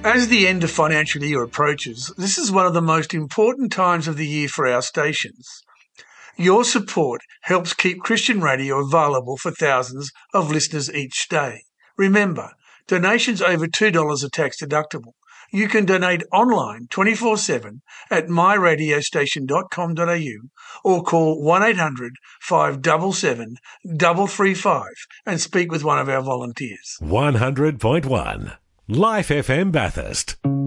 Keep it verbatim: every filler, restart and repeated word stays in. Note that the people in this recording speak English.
As the end of financial year approaches, this is one of the most important times of the year for our stations. Your support helps keep Christian radio available for thousands of listeners each day. Remember, donations over two dollars are tax deductible. You can donate online twenty-four seven at my radio station dot com dot a u or call one eight hundred five seven seven three three five and speak with one of our volunteers. one hundred point one Life F M Bathurst.